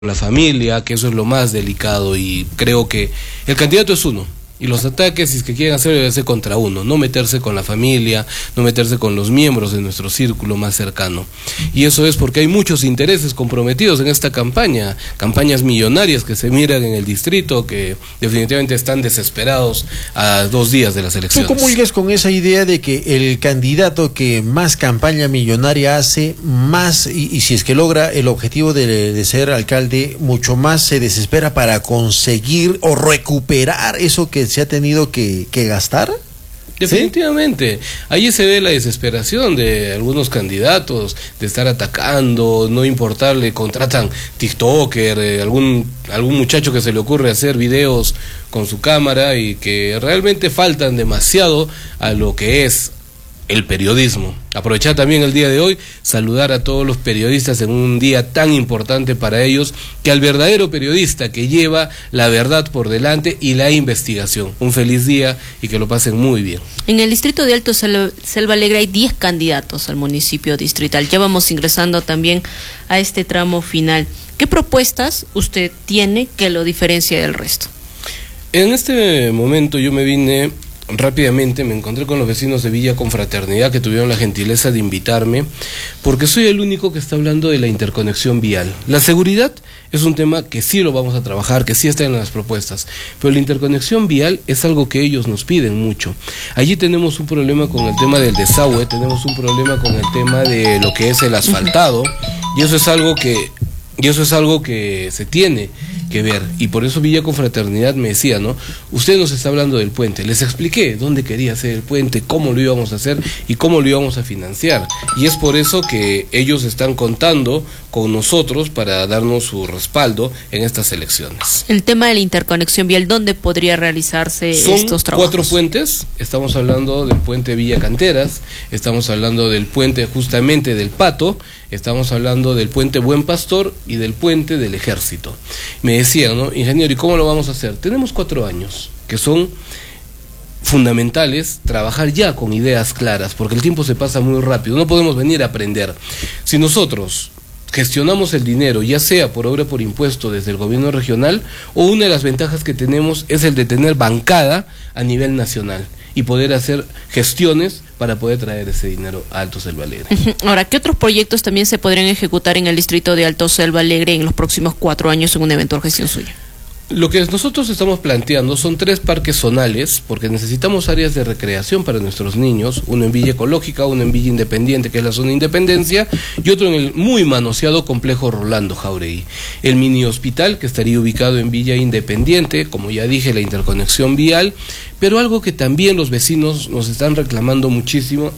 la familia, que eso es lo más delicado, y creo que el candidato es uno, y los ataques, si es que quieren hacerlo, debe ser contra uno, no meterse con la familia, no meterse con los miembros de nuestro círculo más cercano. Y eso es porque hay muchos intereses comprometidos en esta campaña, campañas millonarias que se miran en el distrito, que definitivamente están desesperados a 2 días de las elecciones. ¿Tú comulgas con esa idea de que el candidato que más campaña millonaria hace, más, y si es que logra el objetivo de ser alcalde, mucho más se desespera para conseguir o recuperar eso que se ha tenido que gastar? Definitivamente, ¿sí? Ahí se ve la desesperación de algunos candidatos de estar atacando, no importarle, contratan TikToker, algún muchacho que se le ocurre hacer videos con su cámara y que realmente faltan demasiado a lo que es el periodismo. Aprovechar también el día de hoy, saludar a todos los periodistas en un día tan importante para ellos, que al verdadero periodista que lleva la verdad por delante y la investigación. Un feliz día y que lo pasen muy bien. En el distrito de Alto Selva Alegre hay 10 candidatos al municipio distrital. Ya vamos ingresando también a este tramo final. ¿Qué propuestas usted tiene que lo diferencia del resto? En este momento yo me vine rápidamente, me encontré con los vecinos de Villa Confraternidad que tuvieron la gentileza de invitarme, porque soy el único que está hablando de la interconexión vial. La seguridad es un tema que sí lo vamos a trabajar, que sí está en las propuestas, pero la interconexión vial es algo que ellos nos piden mucho. Allí tenemos un problema con el tema del desagüe, tenemos un problema con el tema de lo que es el asfaltado, y eso es algo que se tiene que ver, y por eso Villa Confraternidad me decía, ¿no? Usted nos está hablando del puente. Les expliqué dónde quería hacer el puente, cómo lo íbamos a hacer y cómo lo íbamos a financiar, y es por eso que ellos están contando con nosotros para darnos su respaldo en estas elecciones. El tema de la interconexión vial, ¿dónde podría realizarse estos trabajos? 4 puentes, estamos hablando del puente Villa Canteras, estamos hablando del puente justamente del Pato, estamos hablando del puente Buen Pastor y del puente del Ejército. Me decían, ¿no? Ingeniero, ¿y cómo lo vamos a hacer? Tenemos 4 años, que son fundamentales, trabajar ya con ideas claras, porque el tiempo se pasa muy rápido, no podemos venir a aprender. Si nosotros gestionamos el dinero, ya sea por obra por impuesto desde el gobierno regional, o una de las ventajas que tenemos es el de tener bancada a nivel nacional y poder hacer gestiones para poder traer ese dinero a Alto Selva Alegre. Ahora, ¿qué otros proyectos también se podrían ejecutar en el distrito de Alto Selva Alegre en los próximos 4 años en una eventual gestión suya? Lo que nosotros estamos planteando son 3 parques zonales, porque necesitamos áreas de recreación para nuestros niños, uno en Villa Ecológica, uno en Villa Independiente, que es la zona Independencia, y otro en el muy manoseado complejo Rolando Jauregui. El mini hospital, que estaría ubicado en Villa Independiente, como ya dije, la interconexión vial, pero algo que también los vecinos nos están reclamando muchísimo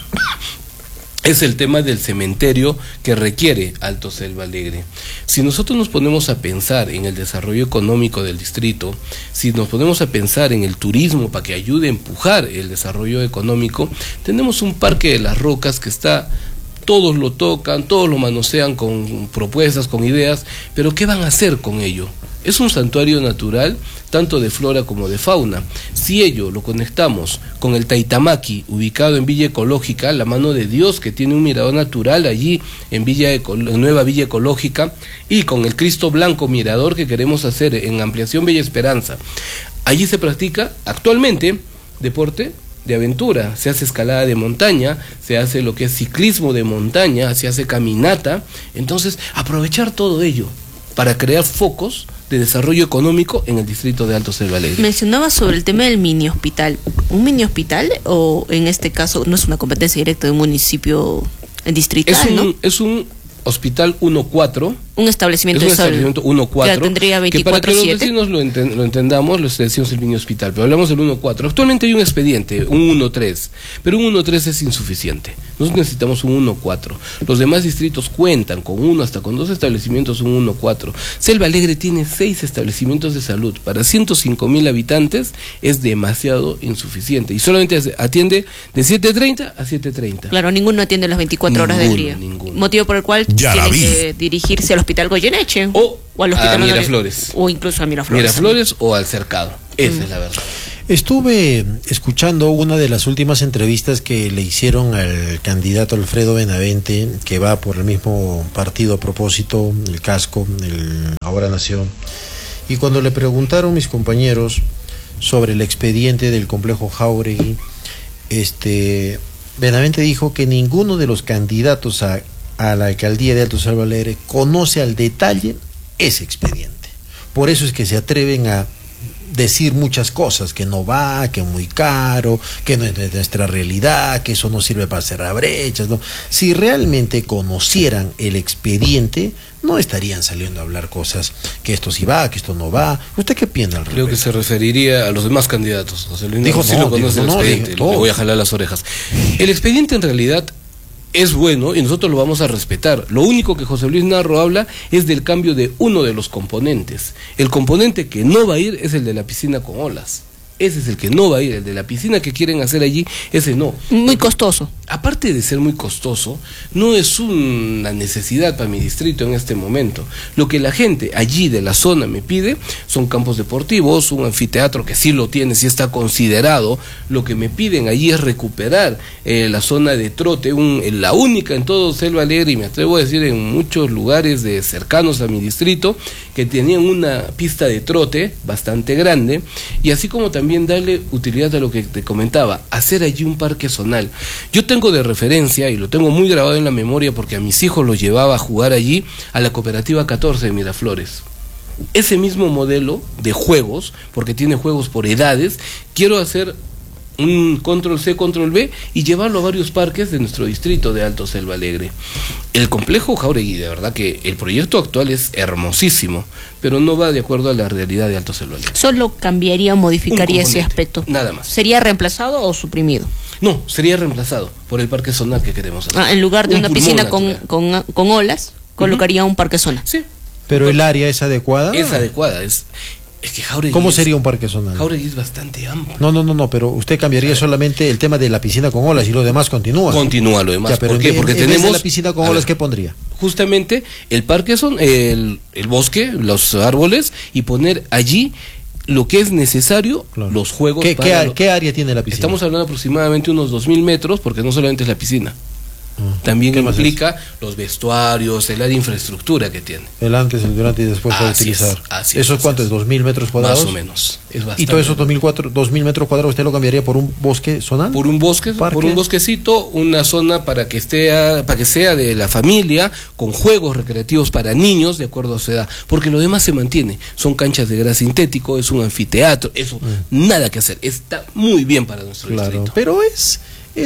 es el tema del cementerio que requiere Alto Selva Alegre. Si nosotros nos ponemos a pensar en el desarrollo económico del distrito, si nos ponemos a pensar en el turismo para que ayude a empujar el desarrollo económico, tenemos un parque de las rocas que está, todos lo tocan, todos lo manosean con propuestas, con ideas, pero ¿qué van a hacer con ello? Es un santuario natural, tanto de flora como de fauna. Si ello lo conectamos con el Taitamaki, ubicado en Villa Ecológica, la mano de Dios, que tiene un mirador natural allí en Nueva Villa Ecológica, y con el Cristo Blanco mirador que queremos hacer en Ampliación Bella Esperanza, allí se practica actualmente deporte de aventura, se hace escalada de montaña, se hace lo que es ciclismo de montaña, se hace caminata. Entonces, aprovechar todo ello para crear focos de desarrollo económico en el distrito de Alto Selva Alegre. Mencionaba sobre el tema del mini hospital. ¿Un mini hospital o en este caso no es una competencia directa de un municipio distrital, ¿no? Es un hospital 1-4. Un establecimiento de salud. 1-4. Que tendría 24/7. Que para que los vecinos lo entendamos, les decimos el mini hospital, pero hablamos del 1-4. Actualmente hay un expediente, un 1-3, pero un 1-3 es insuficiente. Nosotros necesitamos un 1-4. Los demás distritos cuentan con 1 hasta con 2 establecimientos, un 1-4. Selva Alegre tiene 6 establecimientos de salud. Para 105,000 habitantes es demasiado insuficiente. Y solamente atiende de 7:30 a 7:30. Claro, ninguno atiende las 24 horas del día. Ninguno. Motivo por el cual tienen que dirigirse al Hospital Goyeneche o al Hospital a Miraflores. O incluso a Miraflores. Miraflores o al Cercado. Esa es la verdad. Estuve escuchando una de las últimas entrevistas que le hicieron al candidato Alfredo Benavente, que va por el mismo partido a propósito, el Casco, el Ahora Nación, y cuando le preguntaron mis compañeros sobre el expediente del complejo Jáuregui, Benavente dijo que ninguno de los candidatos a la alcaldía de Alto Selva Alegre conoce al detalle ese expediente. Por eso es que se atreven a decir muchas cosas, que no va, que es muy caro, que no es de nuestra realidad, que eso no sirve para cerrar brechas, ¿no? Si realmente conocieran el expediente, no estarían saliendo a hablar cosas que esto sí va, que esto no va. ¿Usted qué piensa al respecto? Creo que se referiría a los demás candidatos. José Luis Dijo, sí no, lo conoce dijo, el no, expediente, dijo, le voy a jalar las orejas. El expediente en realidad es bueno y nosotros lo vamos a respetar. Lo único que José Luis Narro habla es del cambio de uno de los componentes. El componente que no va a ir es el de la piscina con olas. Ese es el que no va a ir, el de la piscina que quieren hacer allí, ese no. Muy costoso. Aparte de ser muy costoso, no es una necesidad para mi distrito en este momento. Lo que la gente allí de la zona me pide son campos deportivos, un anfiteatro que sí lo tiene, sí está considerado. Lo que me piden allí es recuperar la zona de trote, la única en todo Selva Alegre, y me atrevo a decir en muchos lugares cercanos a mi distrito, que tenían una pista de trote bastante grande, y así como también darle utilidad a lo que te comentaba, hacer allí un parque zonal. Yo tengo de referencia, y lo tengo muy grabado en la memoria porque a mis hijos los llevaba a jugar allí, a la Cooperativa 14 de Miraflores. Ese mismo modelo de juegos, porque tiene juegos por edades, quiero hacer un control C, control V y llevarlo a varios parques de nuestro distrito de Alto Selva Alegre. El complejo Jáuregui, de verdad que el proyecto actual es hermosísimo, pero no va de acuerdo a la realidad de Alto Selva Alegre. Solo cambiaría o modificaría ese aspecto. Nada más. ¿Sería reemplazado o suprimido? No, sería reemplazado por el parque zonal que queremos hacer. En lugar de una piscina con olas, colocaría un parque zonal. Sí. ¿Pero el área es adecuada? Es adecuada, es que Jáuregui. ¿Cómo sería un parque zonal? Jáuregui es bastante amplio. No, pero usted cambiaría solamente el tema de la piscina con olas y lo demás continúa. Continúa lo demás. Ya, pero ¿por qué? Porque en tenemos vez de la piscina con olas, ¿qué pondría? Justamente el parque son el bosque, los árboles, y poner allí lo que es necesario, claro. Los juegos. ¿Qué área tiene la piscina? Estamos hablando aproximadamente unos 2.000 metros, porque no solamente es la piscina. También implica los vestuarios, el área de infraestructura que tiene. El antes, el durante y después para utilizar. ¿Eso es cuánto? ¿Es 2.000 metros cuadrados? Más o menos. Es bastante. ¿Y todos esos 2.000 metros cuadrados usted lo cambiaría por un bosque zonal? Por un bosque, por un bosquecito, una zona para que sea de la familia, con juegos recreativos para niños de acuerdo a su edad, porque lo demás se mantiene. Son canchas de gras sintético, es un anfiteatro, eso nada que hacer. Está muy bien para nuestro distrito. Pero es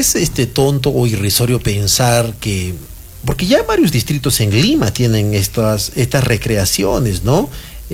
tonto o irrisorio pensar que, porque ya varios distritos en Lima tienen estas recreaciones, ¿no?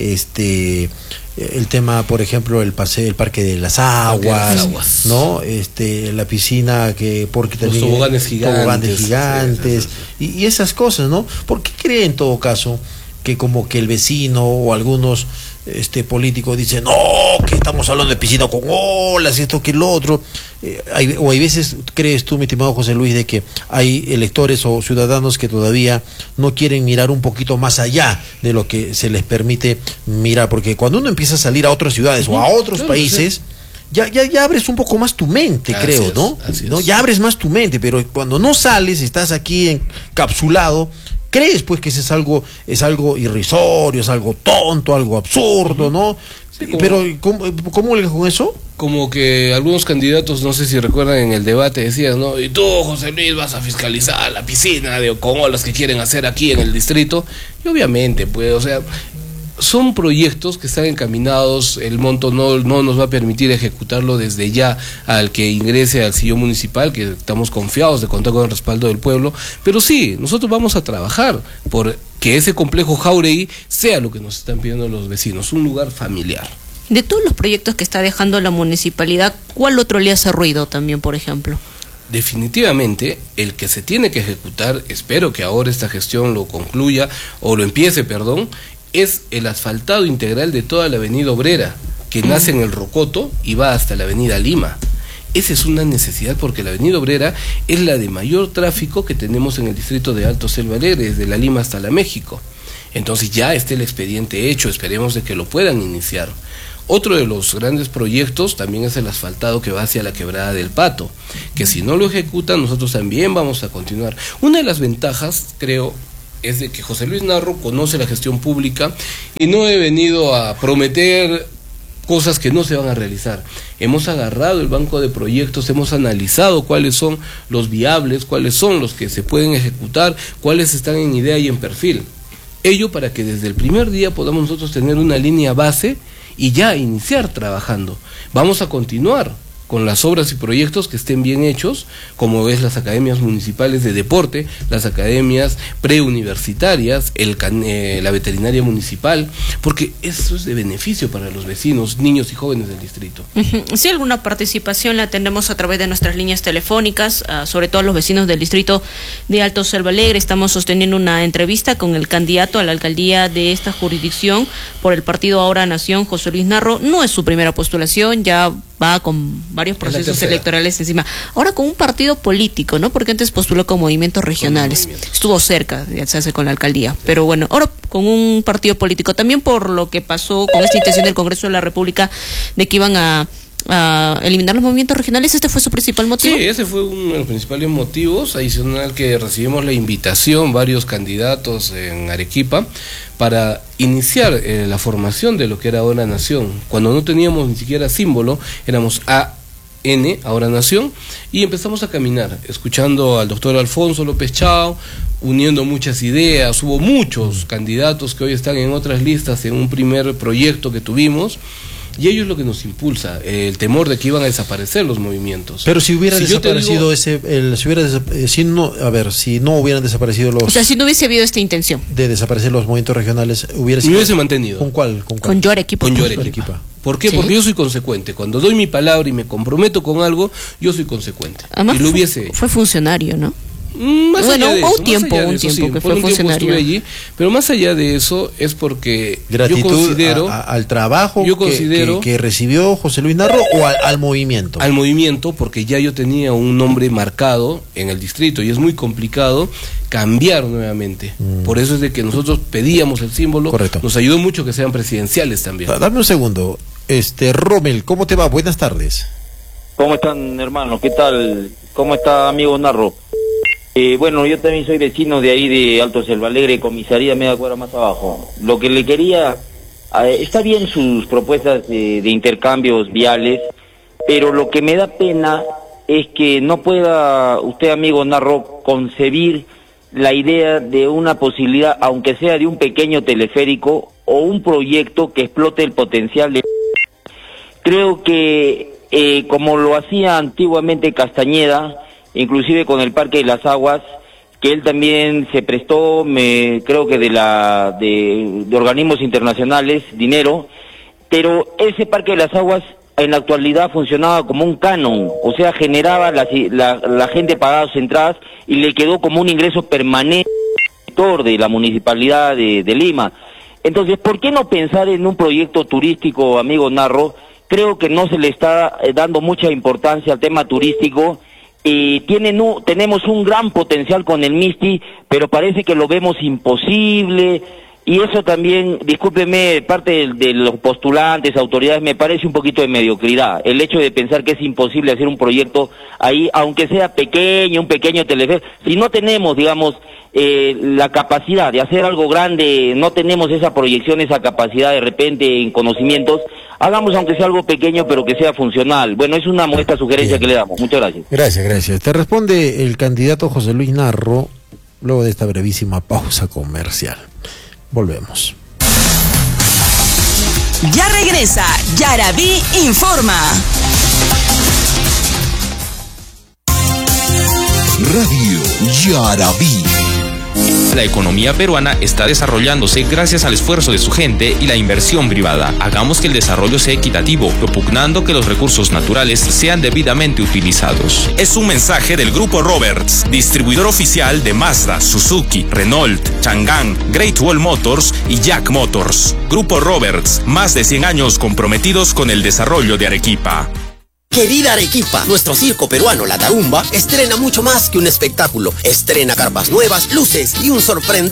El tema, por ejemplo, el parque de las aguas, ¿no? La piscina porque también los toboganes gigantes y esas cosas, ¿no? ¿Por qué cree en todo caso que como que el vecino o algunos políticos dicen, no, que estamos hablando de piscina con olas, esto que lo otro? Hay veces, ¿crees tú, mi estimado José Luis, de que hay electores o ciudadanos que todavía no quieren mirar un poquito más allá de lo que se les permite mirar? Porque cuando uno empieza a salir a otras ciudades o a otros países, ya abres un poco más tu mente, creo, ¿no? Ya abres más tu mente, pero cuando no sales, estás aquí encapsulado, crees pues que es algo irrisorio, es algo tonto, algo absurdo, ¿no? Sí, pero ¿cómo le con eso? Como que algunos candidatos, no sé si recuerdan en el debate, decían, ¿no? Y tú, José Luis, vas a fiscalizar la piscina con olas que quieren hacer aquí en el distrito. Y obviamente, pues, o sea, son proyectos que están encaminados, el monto no nos va a permitir ejecutarlo desde ya al que ingrese al sillón municipal, que estamos confiados de contar con el respaldo del pueblo, pero sí, nosotros vamos a trabajar por que ese complejo Jáuregui sea lo que nos están pidiendo los vecinos, un lugar familiar. De todos los proyectos que está dejando la municipalidad, ¿cuál otro le hace ruido también, por ejemplo? Definitivamente, el que se tiene que ejecutar, espero que ahora esta gestión lo concluya, o lo empiece, es el asfaltado integral de toda la avenida Obrera, que nace en el Rocoto y va hasta la avenida Lima. Esa es una necesidad porque la avenida Obrera es la de mayor tráfico que tenemos en el distrito de Alto Selva Alegre, desde la Lima hasta la México. Entonces ya está el expediente hecho, esperemos de que lo puedan iniciar. Otro de los grandes proyectos también es el asfaltado que va hacia la quebrada del Pato, que si no lo ejecutan nosotros también vamos a continuar. Una de las ventajas, creo, es de que José Luis Narro conoce la gestión pública y no he venido a prometer cosas que no se van a realizar. Hemos agarrado el banco de proyectos, hemos analizado cuáles son los viables, cuáles son los que se pueden ejecutar, cuáles están en idea y en perfil. Ello para que desde el primer día podamos nosotros tener una línea base y ya iniciar trabajando. Vamos a continuar con las obras y proyectos que estén bien hechos, como es las academias municipales de deporte, las academias preuniversitarias, la veterinaria municipal, porque eso es de beneficio para los vecinos, niños y jóvenes del distrito. Sí, alguna participación la tenemos a través de nuestras líneas telefónicas, sobre todo los vecinos del distrito de Alto Selva Alegre. Estamos sosteniendo una entrevista con el candidato a la alcaldía de esta jurisdicción por el partido Ahora Nación, José Luis Narro. No es su primera postulación, ya va con varios procesos electorales encima. Ahora con un partido político, ¿no? Porque antes postuló con movimientos regionales. Estuvo cerca de hacerse con la alcaldía. Pero bueno, ahora con un partido político. También por lo que pasó con esta intención del Congreso de la República de que iban a eliminar los movimientos regionales. ¿Este fue su principal motivo? Sí, ese fue uno de los principales motivos. Adicional que recibimos la invitación, varios candidatos en Arequipa, para iniciar la formación de lo que era Ahora Nación. Cuando no teníamos ni siquiera símbolo, éramos Ahora Nación, y empezamos a caminar, escuchando al doctor Alfonso López Chao, uniendo muchas ideas. Hubo muchos candidatos que hoy están en otras listas en un primer proyecto que tuvimos, y ello es lo que nos impulsa, el temor de que iban a desaparecer los movimientos. Pero si hubiera desaparecido si no hubieran desaparecido los... O sea, si no hubiese habido esta intención de desaparecer los movimientos regionales, hubiese mantenido. ¿Con cuál? Con Yo Arequipa. Con Yo Arequipa. ¿Por qué? ¿Sí? Porque yo soy consecuente. Cuando doy mi palabra y me comprometo con algo, yo soy consecuente. Además, y lo hubiese... fue funcionario, ¿no? Más allá de eso, un tiempo que fue funcionario. Estuve allí, pero más allá de eso es porque gratitud yo considero al trabajo que recibió José Luis Narro, o al movimiento. Al movimiento, porque ya yo tenía un nombre marcado en el distrito y es muy complicado cambiar nuevamente. Por eso es de que nosotros pedíamos el símbolo. Correcto. Nos ayudó mucho que sean presidenciales también. Dame un segundo. Rommel, ¿cómo te va? Buenas tardes. ¿Cómo están, hermanos? ¿Qué tal? ¿Cómo está, amigo Narro? Bueno, yo también soy vecino de ahí de Alto Selva Alegre, comisaría media cuadra más abajo. Lo que le quería, está bien sus propuestas de intercambios viales, pero lo que me da pena es que no pueda usted, amigo Narro, concebir la idea de una posibilidad, aunque sea de un pequeño teleférico o un proyecto que explote el potencial de... Creo que como lo hacía antiguamente Castañeda, inclusive con el Parque de las Aguas, que él también se prestó, creo que de organismos internacionales, dinero, pero ese Parque de las Aguas en la actualidad funcionaba como un canon, o sea, generaba la gente pagaba sus entradas y le quedó como un ingreso permanente de la municipalidad de Lima. Entonces, ¿por qué no pensar en un proyecto turístico, amigo Narro? Creo que no se le está dando mucha importancia al tema turístico. Tenemos un gran potencial con el Misti, pero parece que lo vemos imposible, y eso también, discúlpeme, parte de los postulantes, autoridades, me parece un poquito de mediocridad, el hecho de pensar que es imposible hacer un proyecto ahí, aunque sea pequeño, un pequeño teleférico. Si no tenemos, digamos, la capacidad de hacer algo grande, no tenemos esa proyección, esa capacidad de repente en conocimientos, hagamos aunque sea algo pequeño pero que sea funcional. Bueno, es una muestra sugerencia que le damos. Muchas gracias. Gracias. Te responde el candidato José Luis Narro luego de esta brevísima pausa comercial. Volvemos. Ya regresa Yarabí Informa. Radio Yarabí. La economía peruana está desarrollándose gracias al esfuerzo de su gente y la inversión privada. Hagamos que el desarrollo sea equitativo, propugnando que los recursos naturales sean debidamente utilizados. Es un mensaje del Grupo Roberts, distribuidor oficial de Mazda, Suzuki, Renault, Chang'an, Great Wall Motors y Jack Motors. Grupo Roberts, más de 100 años comprometidos con el desarrollo de Arequipa. Querida Arequipa, nuestro circo peruano, la Tarumba, estrena mucho más que un espectáculo. Estrena carpas nuevas, luces y un sorprendente